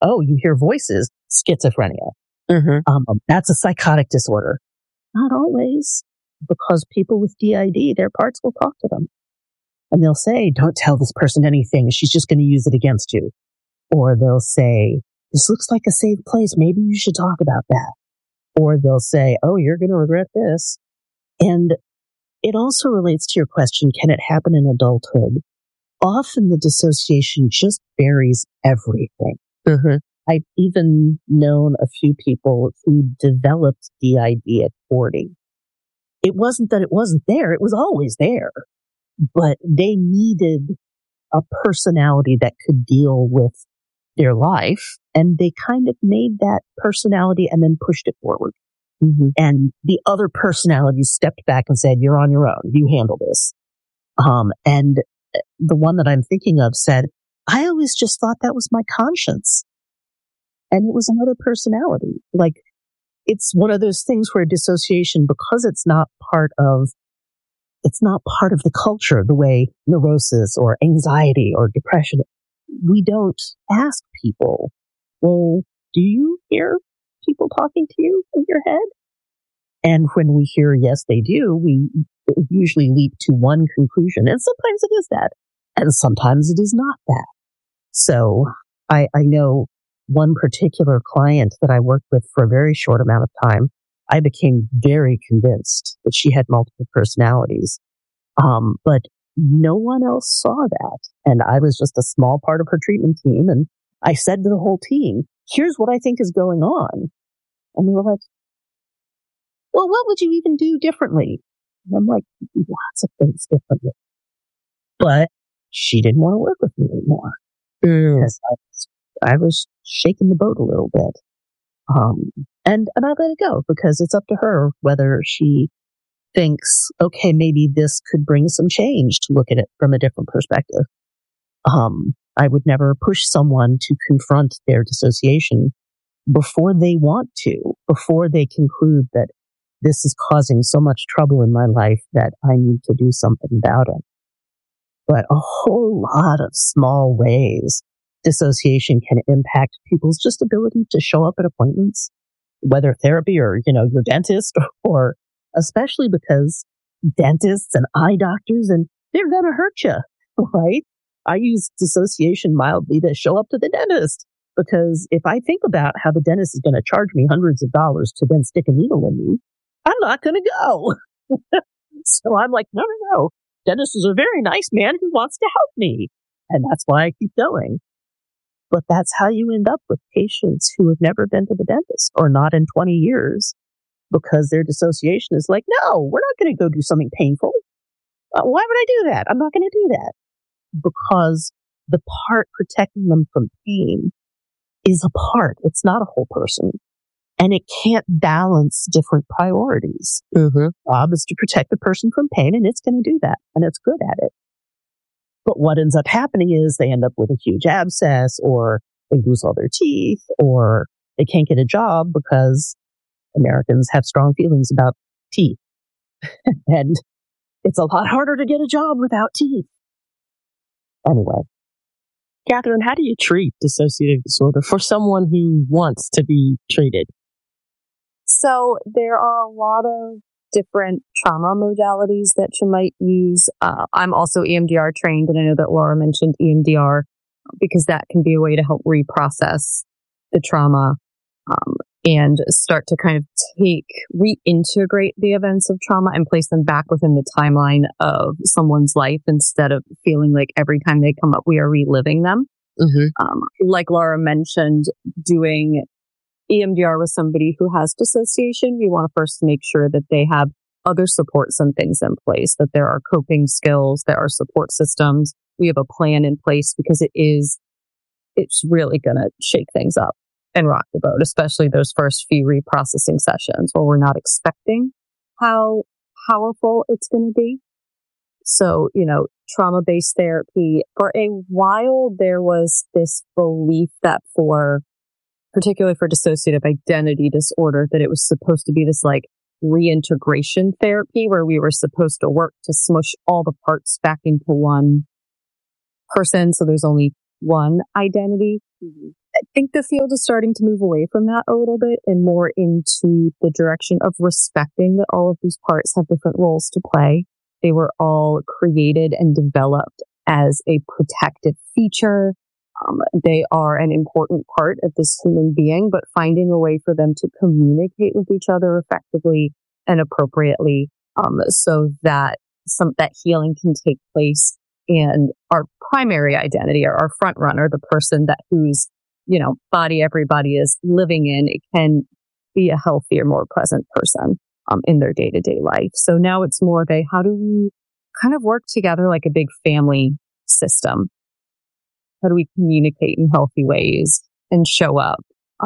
oh, you hear voices, schizophrenia. That's a psychotic disorder. Not always, because people with DID, their parts will talk to them. And they'll say, don't tell this person anything. She's just going to use it against you. Or they'll say, this looks like a safe place. Maybe you should talk about that. Or they'll say, oh, you're going to regret this. And it also relates to your question, can it happen in adulthood? Often the dissociation just buries everything. I've even known a few people who developed DID at 40. It wasn't that it wasn't there. It was always there. But they needed a personality that could deal with their life. And they kind of made that personality and then pushed it forward. And the other personality stepped back and said, you're on your own. You handle this. And the one that I'm thinking of said, I always just thought that was my conscience. And it was another personality. Like, it's one of those things where dissociation, because it's not part of the culture, the way neurosis or anxiety or depression, we don't ask people, well, do you hear people talking to you in your head? And when we hear, yes, they do, we usually leap to one conclusion. And sometimes it is that. And sometimes it is not that. So I know one particular client that I worked with for a very short amount of time, I became very convinced that she had multiple personalities. But no one else saw that. And I was just a small part of her treatment team. And I said to the whole team, here's what I think is going on. And they were like, well, what would you even do differently? And I'm like, lots of things differently. But she didn't want to work with me anymore. Because I was shaking the boat a little bit. And I let it go, because it's up to her whether she thinks, okay, maybe this could bring some change to look at it from a different perspective. I would never push someone to confront their dissociation before they want to, before they conclude that this is causing so much trouble in my life that I need to do something about it. But a whole lot of small ways dissociation can impact people's just ability to show up at appointments, whether therapy or, your dentist, or especially because dentists and eye doctors, and they're going to hurt you, right? I use dissociation mildly to show up to the dentist, because if I think about how the dentist is going to charge me hundreds of dollars to then stick a needle in me, I'm not going to go. So I'm like, no. Dentist is a very nice man who wants to help me. And that's why I keep going. But that's how you end up with patients who have never been to the dentist, or not in 20 years, because their dissociation is like, no, we're not going to go do something painful. Why would I do that? I'm not going to do that. Because the part protecting them from pain is a part. It's not a whole person. And it can't balance different priorities. Job is to protect the person from pain, and it's going to do that. And it's good at it. But what ends up happening is they end up with a huge abscess, or they lose all their teeth, or they can't get a job because Americans have strong feelings about teeth. And it's a lot harder to get a job without teeth. Anyway. Catherine, how do you treat dissociative disorder for someone who wants to be treated? So there are a lot of different trauma modalities that you might use. I'm also EMDR trained, and I know that Laura mentioned EMDR because that can be a way to help reprocess the trauma and start to kind of reintegrate the events of trauma and place them back within the timeline of someone's life, instead of feeling like every time they come up, we are reliving them. Like Laura mentioned, doing EMDR with somebody who has dissociation, we want to first make sure that they have other supports and things in place, that there are coping skills, there are support systems, we have a plan in place, because it's really going to shake things up and rock the boat, especially those first few reprocessing sessions where we're not expecting how powerful it's going to be. So, trauma-based therapy, for a while, there was this belief that particularly for dissociative identity disorder, that it was supposed to be this like reintegration therapy where we were supposed to work to smush all the parts back into one person. So there's only one identity. I think the field is starting to move away from that a little bit and more into the direction of respecting that all of these parts have different roles to play. They were all created and developed as a protective feature. They are an important part of this human being, but finding a way for them to communicate with each other effectively and appropriately, so that that healing can take place. And our primary identity, or our front runner, the person whose body everybody is living in, it can be a healthier, more pleasant person in their day-to-day life. So now it's more of a, how do we kind of work together like a big family system? How do we communicate in healthy ways and show up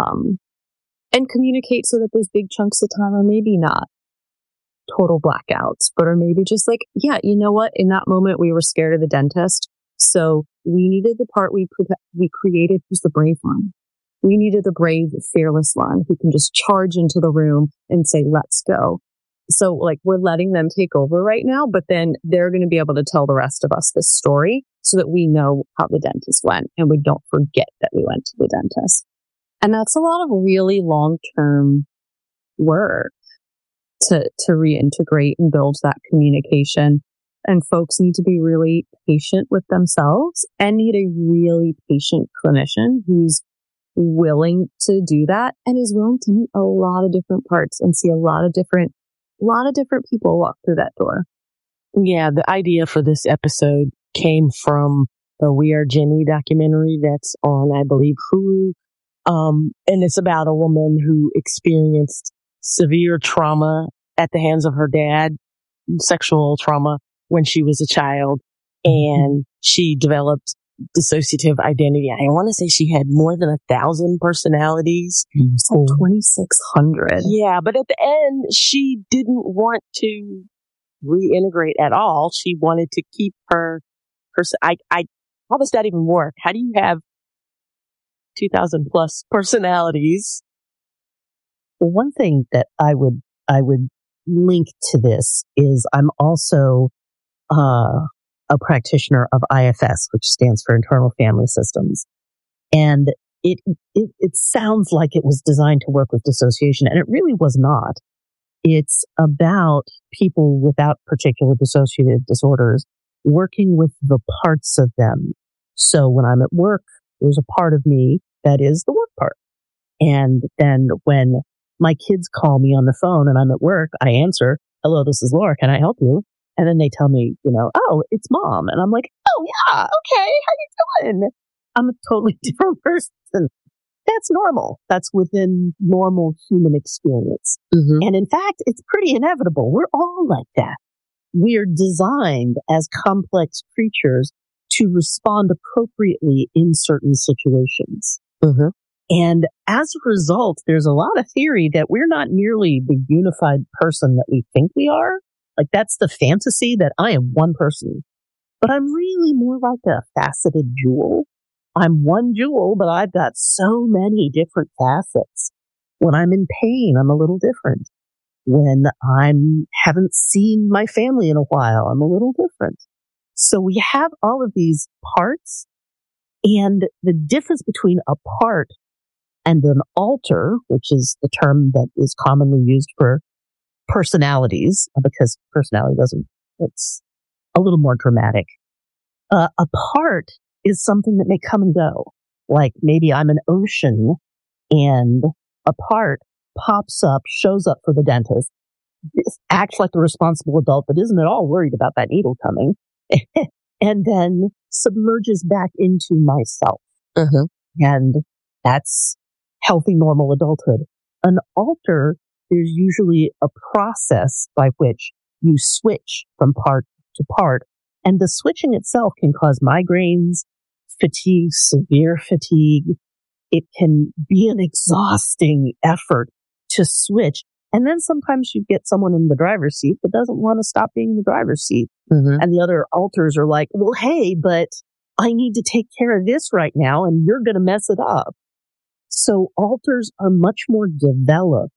and communicate so that those big chunks of time are maybe not total blackouts, but are maybe just like, yeah, you know what? In that moment, we were scared of the dentist. So we needed the part we created, who's the brave one. We needed the brave, fearless one who can just charge into the room and say, let's go. So like, we're letting them take over right now, but then they're going to be able to tell the rest of us this story so that we know how the dentist went and we don't forget that we went to the dentist. And that's a lot of really long-term work to reintegrate and build that communication. And folks need to be really patient with themselves and need a really patient clinician who's willing to do that and is willing to meet a lot of different parts and see a lot of different people walk through that door. Yeah, the idea for this episode came from the We Are Jenny documentary that's on, I believe, Hulu. And it's about a woman who experienced severe trauma at the hands of her dad, sexual trauma, when she was a child. And she developed dissociative identity. I want to say she had more than 1,000 personalities. It's like 2,600. Yeah, but at the end, she didn't want to reintegrate at all. She wanted to keep her person. How does that even work? How do you have 2,000 plus personalities? Well, one thing that I would link to this is I'm also a practitioner of IFS, which stands for Internal Family Systems. And it sounds like it was designed to work with dissociation, and it really was not. It's about people without particular dissociative disorders working with the parts of them. So when I'm at work, there's a part of me that is the work part. And then when my kids call me on the phone and I'm at work, I answer, hello, this is Laura. Can I help you? And then they tell me, oh, it's Mom. And I'm like, oh, yeah, okay. How you doing? I'm a totally different person. That's normal. That's within normal human experience. Mm-hmm. And in fact, it's pretty inevitable. We're all like that. We are designed as complex creatures to respond appropriately in certain situations. Mm-hmm. And as a result, there's a lot of theory that we're not nearly the unified person that we think we are. Like, that's the fantasy that I am one person, but I'm really more like a faceted jewel. I'm one jewel, but I've got so many different facets. When I'm in pain, I'm a little different. When I haven't seen my family in a while, I'm a little different. So we have all of these parts, and the difference between a part and an alter, which is the term that is commonly used for personalities, because personality it's a little more dramatic. A part is something that may come and go. Like maybe I'm an ocean and a part pops up, shows up for the dentist, acts like the responsible adult, but isn't at all worried about that needle coming, and then submerges back into myself. Mm-hmm. And that's healthy, normal adulthood. An alter, there's usually a process by which you switch from part to part. And the switching itself can cause migraines, fatigue, severe fatigue. It can be an exhausting effort to switch. And then sometimes you get someone in the driver's seat that doesn't want to stop being in the driver's seat. Mm-hmm. And the other alters are like, well, hey, but I need to take care of this right now, and you're going to mess it up. So alters are much more developed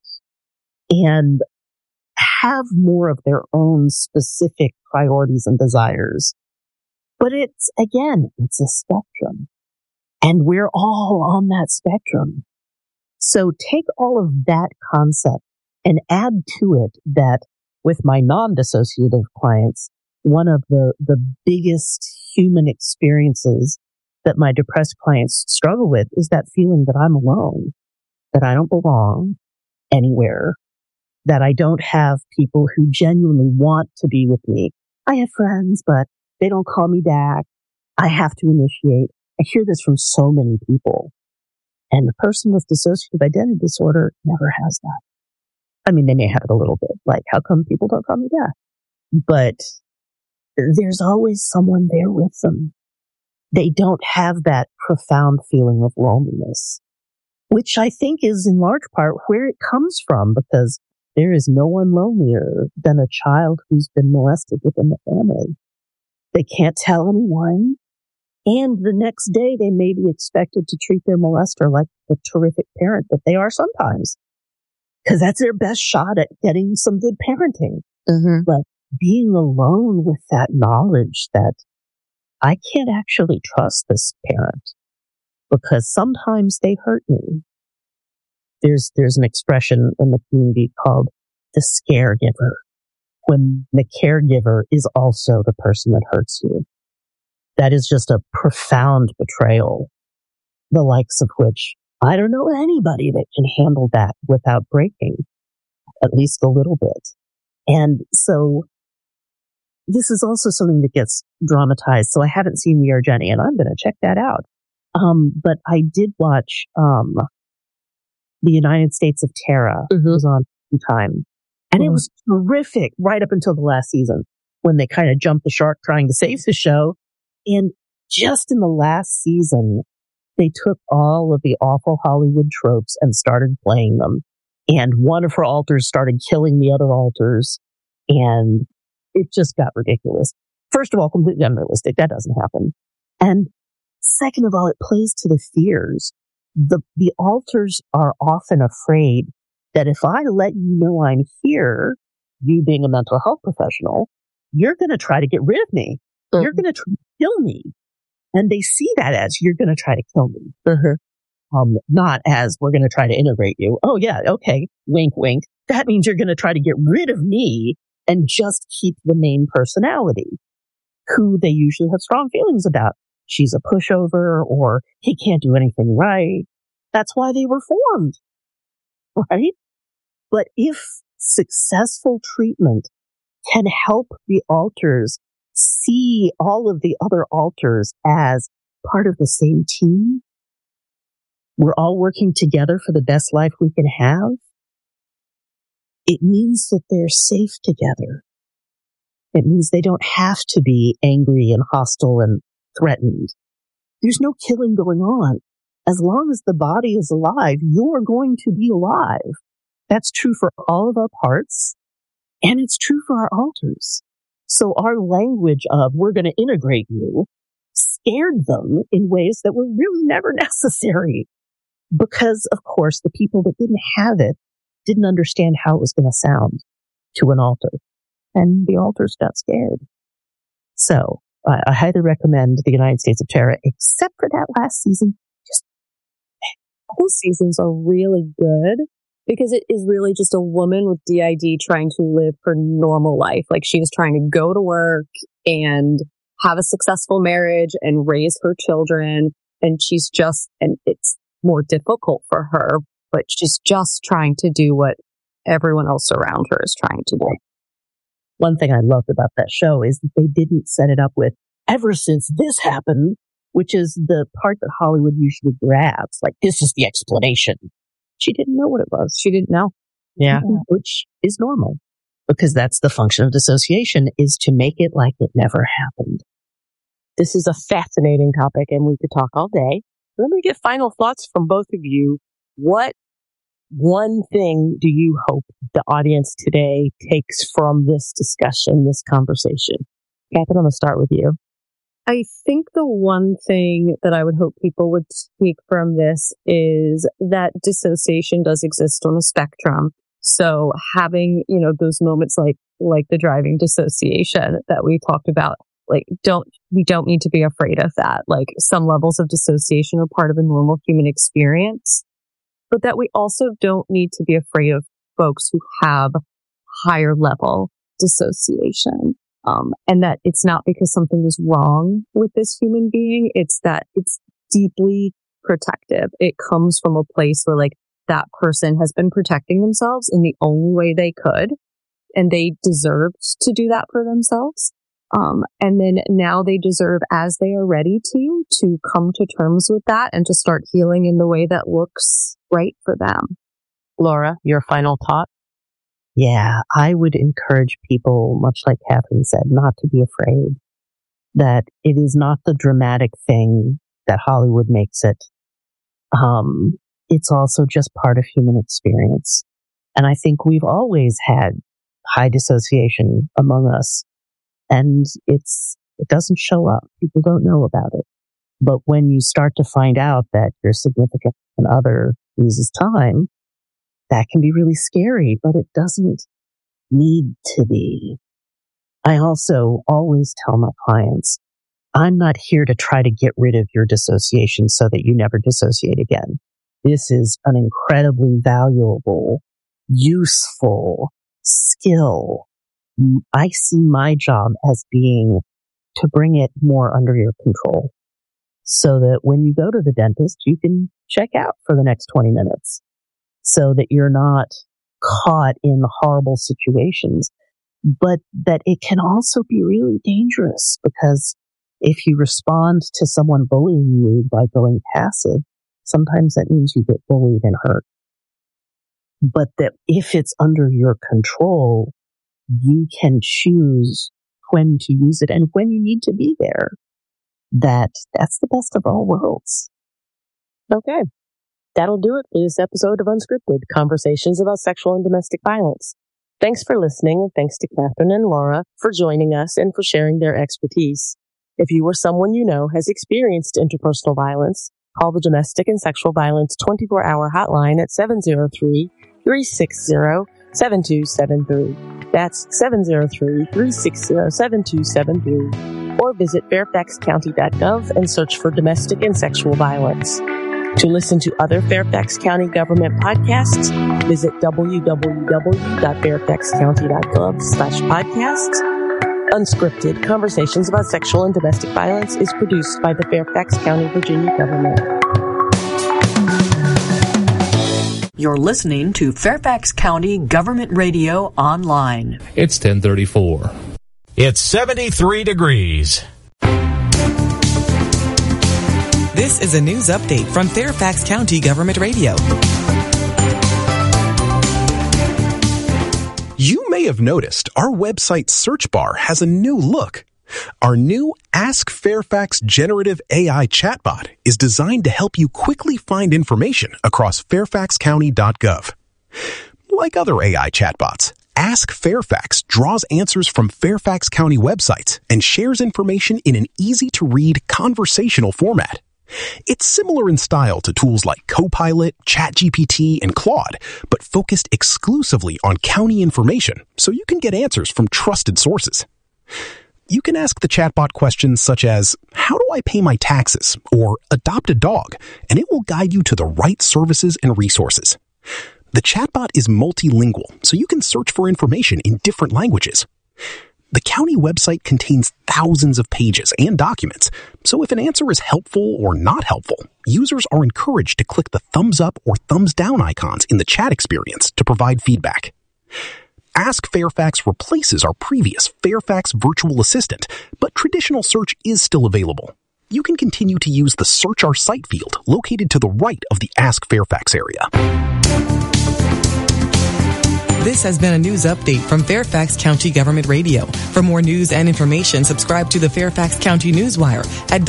and have more of their own specific priorities and desires. But it's a spectrum. And we're all on that spectrum. So take all of that concept and add to it that with my non-dissociative clients, one of the biggest human experiences that my depressed clients struggle with is that feeling that I'm alone, that I don't belong anywhere, that I don't have people who genuinely want to be with me. I have friends, but they don't call me back. I have to initiate. I hear this from so many people. And the person with dissociative identity disorder never has that. I mean, they may have it a little bit, like, how come people don't call me back? But there's always someone there with them. They don't have that profound feeling of loneliness, which I think is in large part where it comes from, because there is no one lonelier than a child who's been molested within the family. They can't tell anyone. And the next day, they may be expected to treat their molester like the terrific parent that they are sometimes, because that's their best shot at getting some good parenting. Mm-hmm. But being alone with that knowledge that I can't actually trust this parent because sometimes they hurt me. There's an expression in the community called the scaregiver, when the caregiver is also the person that hurts you. That is just a profound betrayal, the likes of which I don't know anybody that can handle that without breaking, at least a little bit. And so this is also something that gets dramatized. So I haven't seen We Are Jenny, and I'm going to check that out. But I did watch The United States of Tara. It was on time. And it was terrific right up until the last season when they kind of jumped the shark trying to save the show. And just in the last season, they took all of the awful Hollywood tropes and started playing them. And one of her alters started killing the other alters. And it just got ridiculous. First of all, completely unrealistic. That doesn't happen. And second of all, it plays to the fears. The alters are often afraid that if I let you know I'm here, you being a mental health professional, you're going to try to get rid of me. Mm-hmm. You're going to try to kill me. And they see that as you're going to try to kill me. Mm-hmm. Not as we're going to try to integrate you. Oh, yeah. Okay. Wink, wink. That means you're going to try to get rid of me and just keep the main personality, who they usually have strong feelings about. She's a pushover, or he can't do anything right. That's why they were formed, right? But if successful treatment can help the alters see all of the other alters as part of the same team, we're all working together for the best life we can have, it means that they're safe together. It means they don't have to be angry and hostile and threatened. There's no killing going on. As long as the body is alive, you're going to be alive. That's true for all of our parts, and it's true for our alters. So our language of we're going to integrate you scared them in ways that were really never necessary. Because, of course, the people that didn't have it didn't understand how it was going to sound to an alter. And the alters got scared. So I highly recommend The United States of Tara, except for that last season. Those seasons are really good because it is really just a woman with DID trying to live her normal life. Like, she is trying to go to work and have a successful marriage and raise her children. And it's more difficult for her, but she's just trying to do what everyone else around her is trying to do. One thing I loved about that show is that they didn't set it up with, ever since this happened, which is the part that Hollywood usually grabs. Like, this is the explanation. She didn't know what it was. She didn't know. Yeah. Which is normal, because that's the function of dissociation, is to make it like it never happened. This is a fascinating topic, and we could talk all day. Let me get final thoughts from both of you. What one thing do you hope the audience today takes from this discussion, this conversation? Catherine, I'm going to start with you. I think the one thing that I would hope people would take from this is that dissociation does exist on a spectrum. So having, those moments like the driving dissociation that we talked about, Like, we don't need to be afraid of that. Like, some levels of dissociation are part of a normal human experience, but that we also don't need to be afraid of folks who have higher level dissociation. And that it's not because something is wrong with this human being. It's that it's deeply protective. It comes from a place where like that person has been protecting themselves in the only way they could, and they deserved to do that for themselves. And then now they deserve, as they are ready to come to terms with that and to start healing in the way that looks right for them. Laura, your final thought? Yeah, I would encourage people, much like Catherine said, not to be afraid, that it is not the dramatic thing that Hollywood makes it. It's also just part of human experience. And I think we've always had high dissociation among us. And it doesn't show up. People don't know about it. But when you start to find out that your significant other loses time, that can be really scary, but it doesn't need to be. I also always tell my clients, I'm not here to try to get rid of your dissociation so that you never dissociate again. This is an incredibly valuable, useful skill. I see my job as being to bring it more under your control so that when you go to the dentist, you can check out for the next 20 minutes so that you're not caught in horrible situations. But that it can also be really dangerous, because if you respond to someone bullying you by going passive, sometimes that means you get bullied and hurt. But that if it's under your control, you can choose when to use it and when you need to be there. That's the best of all worlds. Okay. That'll do it for this episode of Unscripted, Conversations about Sexual and Domestic Violence. Thanks for listening, and thanks to Catherine and Laura for joining us and for sharing their expertise. If you or someone you know has experienced interpersonal violence, call the Domestic and Sexual Violence 24-hour hotline at 703-360-7273. That's 703-360-7273. Or visit fairfaxcounty.gov and search for domestic and sexual violence. To listen to other Fairfax County government podcasts, visit www.fairfaxcounty.gov/podcasts. Unscripted, Conversations about Sexual and Domestic Violence is produced by the Fairfax County, Virginia government. You're listening to Fairfax County Government Radio Online. It's 10:34. It's 73 degrees. This is a news update from Fairfax County Government Radio. You may have noticed our website search bar has a new look. Our new Ask Fairfax generative AI chatbot is designed to help you quickly find information across fairfaxcounty.gov. Like other AI chatbots, Ask Fairfax draws answers from Fairfax County websites and shares information in an easy-to-read conversational format. It's similar in style to tools like Copilot, ChatGPT, and Claude, but focused exclusively on county information, so you can get answers from trusted sources. You can ask the chatbot questions such as, how do I pay my taxes? Or adopt a dog, and it will guide you to the right services and resources. The chatbot is multilingual, so you can search for information in different languages. The county website contains thousands of pages and documents, so if an answer is helpful or not helpful, users are encouraged to click the thumbs up or thumbs down icons in the chat experience to provide feedback. Ask Fairfax replaces our previous Fairfax Virtual Assistant, but traditional search is still available. You can continue to use the Search Our Site field located to the right of the Ask Fairfax area. This has been a news update from Fairfax County Government Radio. For more news and information, subscribe to the Fairfax County Newswire at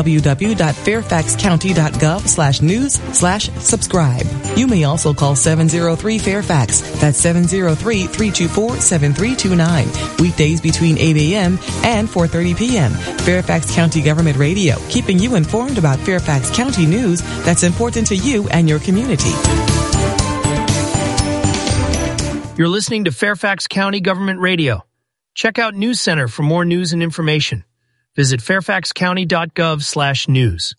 www.fairfaxcounty.gov/news/subscribe. You may also call 703-FAIRFAX. That's 703-324-7329. Weekdays between 8 a.m. and 4:30 p.m. Fairfax County Government Radio, keeping you informed about Fairfax County news that's important to you and your community. You're listening to Fairfax County Government Radio. Check out News Center for more news and information. Visit fairfaxcounty.gov/news.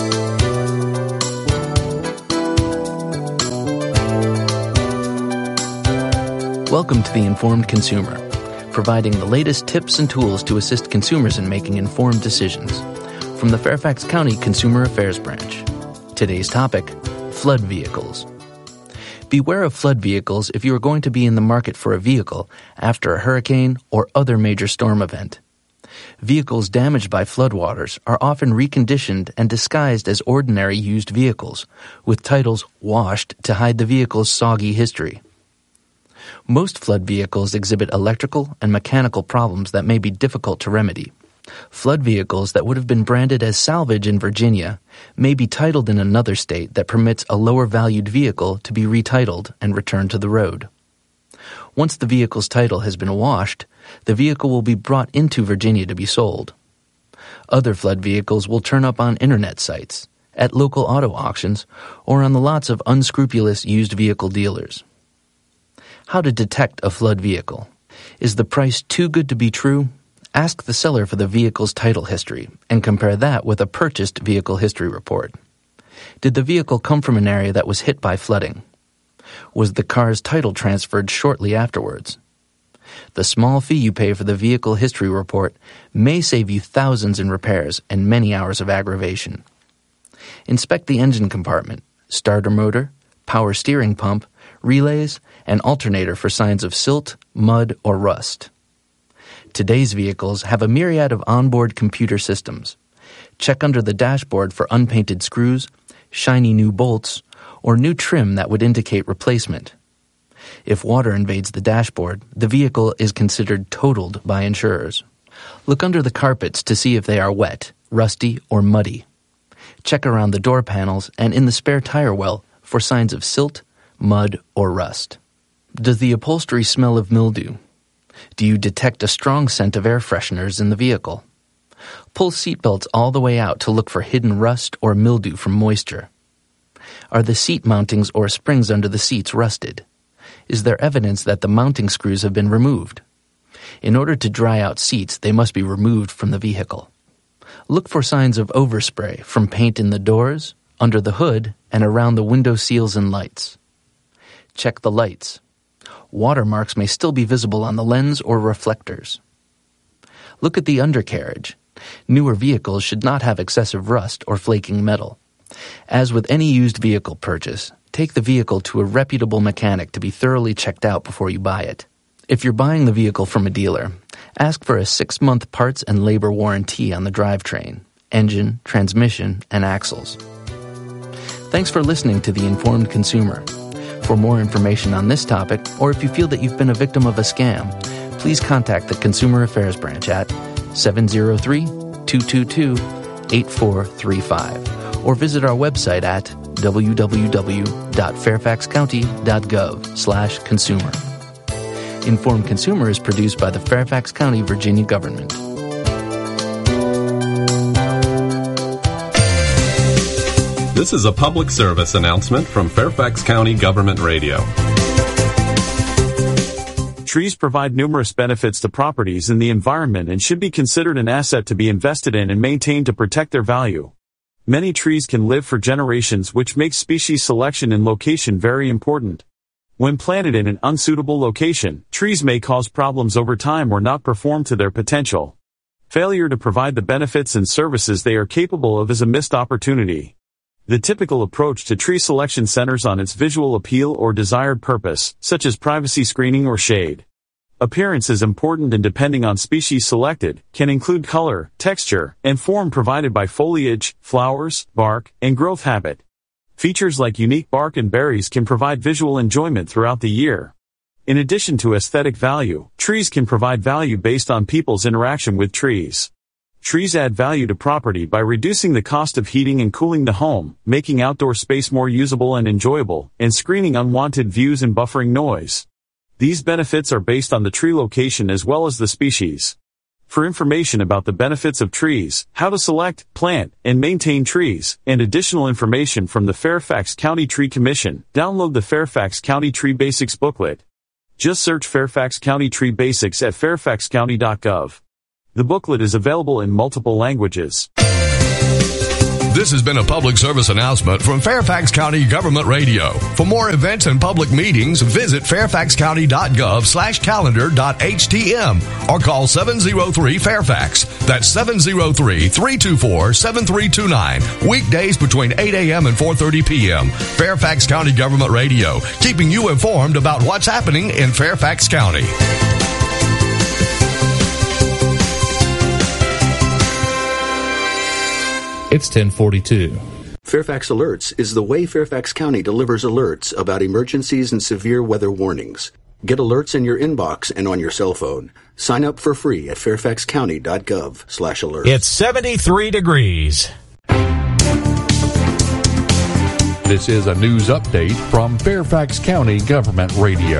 Welcome to The Informed Consumer, providing the latest tips and tools to assist consumers in making informed decisions. From the Fairfax County Consumer Affairs Branch. Today's topic, flood vehicles. Beware of flood vehicles if you are going to be in the market for a vehicle after a hurricane or other major storm event. Vehicles damaged by floodwaters are often reconditioned and disguised as ordinary used vehicles, with titles washed to hide the vehicle's soggy history. Most flood vehicles exhibit electrical and mechanical problems that may be difficult to remedy. Flood vehicles that would have been branded as salvage in Virginia may be titled in another state that permits a lower-valued vehicle to be retitled and returned to the road. Once the vehicle's title has been washed, the vehicle will be brought into Virginia to be sold. Other flood vehicles will turn up on internet sites, at local auto auctions, or on the lots of unscrupulous used vehicle dealers. How to detect a flood vehicle. Is the price too good to be true? Ask the seller for the vehicle's title history and compare that with a purchased vehicle history report. Did the vehicle come from an area that was hit by flooding? Was the car's title transferred shortly afterwards? The small fee you pay for the vehicle history report may save you thousands in repairs and many hours of aggravation. Inspect the engine compartment, starter motor, power steering pump, relays, and alternator for signs of silt, mud, or rust. Today's vehicles have a myriad of onboard computer systems. Check under the dashboard for unpainted screws, shiny new bolts, or new trim that would indicate replacement. If water invades the dashboard, the vehicle is considered totaled by insurers. Look under the carpets to see if they are wet, rusty, or muddy. Check around the door panels and in the spare tire well for signs of silt, mud, or rust. Does the upholstery smell of mildew? Do you detect a strong scent of air fresheners in the vehicle? Pull seatbelts all the way out to look for hidden rust or mildew from moisture. Are the seat mountings or springs under the seats rusted? Is there evidence that the mounting screws have been removed? In order to dry out seats, they must be removed from the vehicle. Look for signs of overspray from paint in the doors, under the hood, and around the window seals and lights. Check the lights. Watermarks may still be visible on the lens or reflectors. Look at the undercarriage. Newer vehicles should not have excessive rust or flaking metal. As with any used vehicle purchase, take the vehicle to a reputable mechanic to be thoroughly checked out before you buy it. If you're buying the vehicle from a dealer, ask for a 6-month parts and labor warranty on the drivetrain, engine, transmission, and axles. Thanks for listening to The Informed Consumer. For more information on this topic, or if you feel that you've been a victim of a scam, please contact the Consumer Affairs Branch at 703-222-8435 or visit our website at www.fairfaxcounty.gov/consumer. Informed Consumer is produced by the Fairfax County, Virginia government. This is a public service announcement from Fairfax County Government Radio. Trees provide numerous benefits to properties and the environment and should be considered an asset to be invested in and maintained to protect their value. Many trees can live for generations, which makes species selection and location very important. When planted in an unsuitable location, trees may cause problems over time or not perform to their potential. Failure to provide the benefits and services they are capable of is a missed opportunity. The typical approach to tree selection centers on its visual appeal or desired purpose, such as privacy screening or shade. Appearance is important and depending on species selected, can include color, texture, and form provided by foliage, flowers, bark, and growth habit. Features like unique bark and berries can provide visual enjoyment throughout the year. In addition to aesthetic value, trees can provide value based on people's interaction with trees. Trees add value to property by reducing the cost of heating and cooling the home, making outdoor space more usable and enjoyable, and screening unwanted views and buffering noise. These benefits are based on the tree location as well as the species. For information about the benefits of trees, how to select, plant, and maintain trees, and additional information from the Fairfax County Tree Commission, download the Fairfax County Tree Basics booklet. Just search Fairfax County Tree Basics at fairfaxcounty.gov. The booklet is available in multiple languages. This has been a public service announcement from Fairfax County Government Radio. For more events and public meetings, visit fairfaxcounty.gov/calendar.htm or call 703-FAIRFAX. That's 703-324-7329. Weekdays between 8 a.m. and 4:30 p.m. Fairfax County Government Radio, keeping you informed about what's happening in Fairfax County. It's 10:42. Fairfax Alerts is the way Fairfax County delivers alerts about emergencies and severe weather warnings. Get alerts in your inbox and on your cell phone. Sign up for free at fairfaxcounty.gov/alerts. It's 73 degrees. This is a news update from Fairfax County Government Radio.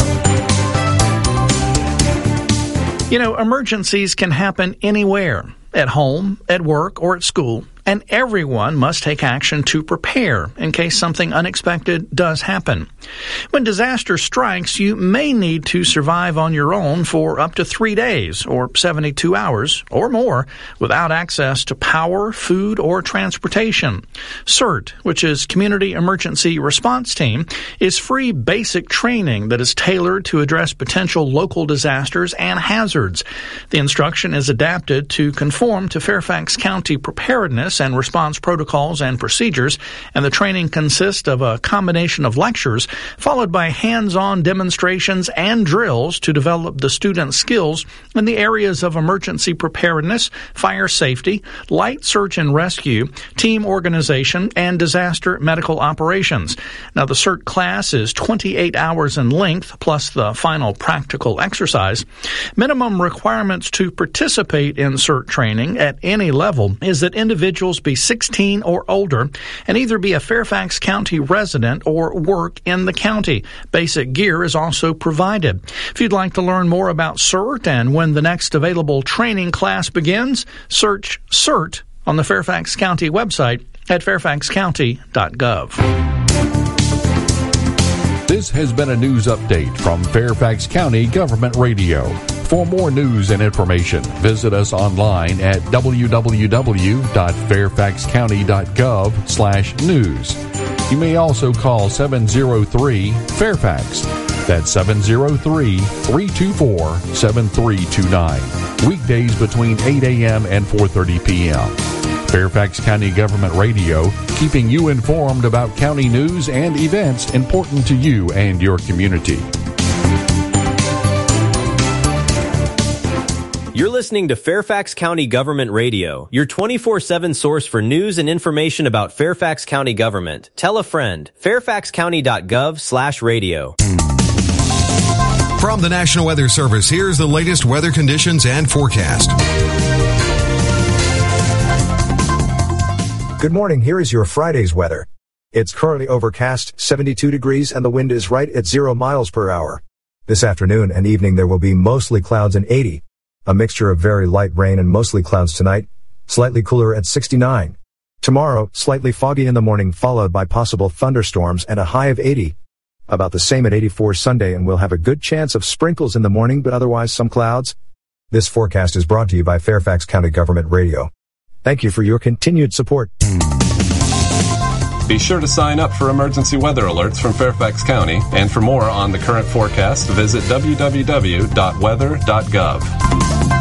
You know, emergencies can happen anywhere, at home, at work, or at school. And everyone must take action to prepare in case something unexpected does happen. When disaster strikes, you may need to survive on your own for up to 3 days or 72 hours or more without access to power, food, or transportation. CERT, which is Community Emergency Response Team, is free basic training that is tailored to address potential local disasters and hazards. The instruction is adapted to conform to Fairfax County preparedness and response protocols and procedures, and the training consists of a combination of lectures followed by hands-on demonstrations and drills to develop the students' skills in the areas of emergency preparedness, fire safety, light search and rescue, team organization, and disaster medical operations. Now, the CERT class is 28 hours in length, plus the final practical exercise. Minimum requirements to participate in CERT training at any level is that individuals be 16 or older and either be a Fairfax County resident or work in the county. Basic gear is also provided. If you'd like to learn more about CERT and when the next available training class begins, search CERT on the Fairfax County website at fairfaxcounty.gov. This has been a news update from Fairfax County Government Radio. For more news and information, visit us online at www.fairfaxcounty.gov/news. You may also call 703-FAIRFAX. That's 703-324-7329. Weekdays between 8 a.m. and 4:30 p.m. Fairfax County Government Radio, keeping you informed about county news and events important to you and your community. You're listening to Fairfax County Government Radio, your 24/7 source for news and information about Fairfax County government. Tell a friend. fairfaxcounty.gov/radio. From the National Weather Service, here's the latest weather conditions and forecast. Good morning. Here is your Friday's weather. It's currently overcast, 72 degrees, and the wind is right at 0 miles per hour. This afternoon and evening there will be mostly clouds and 80. A mixture of very light rain and mostly clouds tonight, slightly cooler at 69. Tomorrow, slightly foggy in the morning followed by possible thunderstorms and a high of 80. About the same at 84 Sunday, and we'll have a good chance of sprinkles in the morning but otherwise some clouds. This forecast is brought to you by Fairfax County Government Radio. Thank you for your continued support. Be sure to sign up for emergency weather alerts from Fairfax County, and for more on the current forecast, visit www.weather.gov.